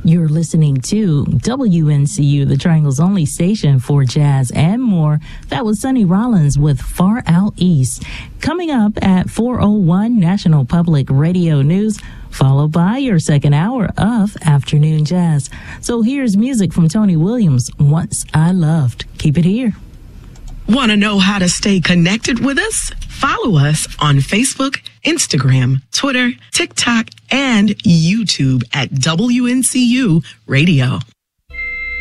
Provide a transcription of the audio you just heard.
You're listening to WNCU, the Triangle's only station for jazz and more. That was Sonny Rollins with Far Out East. Coming up at 4:01 National Public Radio News, followed by your second hour of Afternoon Jazz. So here's music from Tony Williams, Once I Loved. Keep it here. Want to know how to stay connected with us? Follow us on Facebook, Instagram, Twitter, TikTok, and YouTube at WNCU Radio.